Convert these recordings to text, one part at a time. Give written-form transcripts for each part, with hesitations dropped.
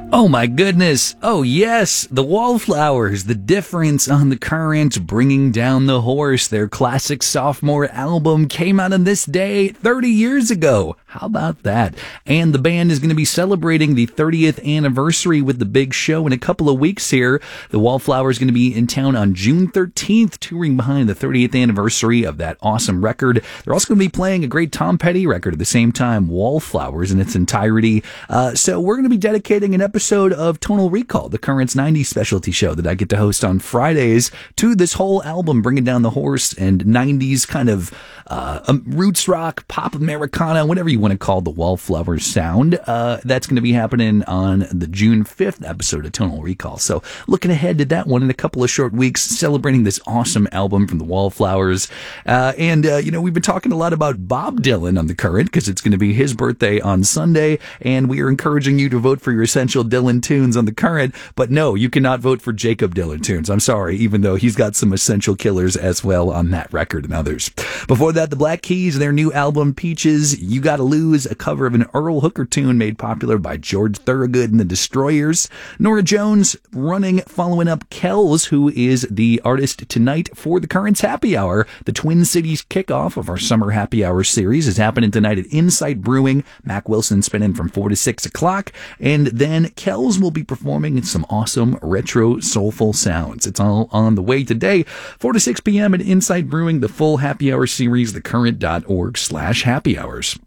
Oh my goodness. Oh yes, the Wallflowers, The Difference on the Current, Bringing Down the Horse. Their classic sophomore album came out on this day 30 years ago. How about that? And the band is going to be celebrating the 30th anniversary with the big show in a couple of weeks here. The Wallflowers going to be in town on June 13th, touring behind the 30th anniversary of that awesome record. They're also going to be playing a great Tom Petty record at the same time, Wallflowers in its entirety. So we're going to be dedicating an episode of Tonal Recall, the Current's 90s specialty show that I get to host on Fridays, to this whole album, Bringing Down the Horse, and 90s kind of roots rock, pop Americana, whatever you want to call the Wallflowers sound. That's going to be happening on the June 5th episode of Tonal Recall. So looking ahead to that one in a couple of short weeks, celebrating this awesome album from the Wallflowers. We've been talking a lot about Bob Dylan on the Current because it's going to be his birthday on Sunday, and we are encouraging you to vote for your essential Dylan tunes on the Current. But no, you cannot vote for Jacob Dylan tunes. I'm sorry, even though he's got some essential killers as well on that record and others. Before that, the Black Keys, their new album Peaches, You Gotta Lose, a cover of an Earl Hooker tune made popular by George Thorogood and the Destroyers. Norah Jones following up Kells, who is the artist tonight for the Current's Happy Hour. The Twin Cities kickoff of our summer Happy Hour series is happening tonight at Insight Brewing. Mac Wilson spinning from 4 to 6 o'clock. And then Kells will be performing some awesome retro soulful sounds. It's all on the way today, 4 to 6 p.m. at Insight Brewing, the full Happy Hour series, thecurrent.org/happy hours.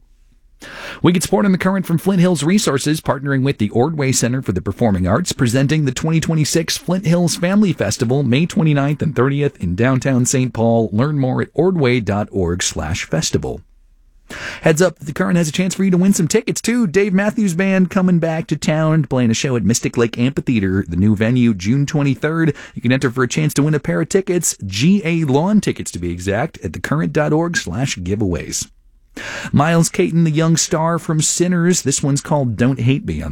We get support on the Current from Flint Hills Resources, partnering with the Ordway Center for the Performing Arts, presenting the 2026 Flint Hills Family Festival, May 29th and 30th in downtown St. Paul. Learn more at ordway.org/festival. Heads up, the Current has a chance for you to win some tickets, too. Dave Matthews Band coming back to town, playing a show at Mystic Lake Amphitheater, the new venue, June 23rd. You can enter for a chance to win a pair of tickets, GA Lawn tickets to be exact, at thecurrent.org/giveaways. Miles Caton, the young star from Sinners. This one's called Don't Hate Me on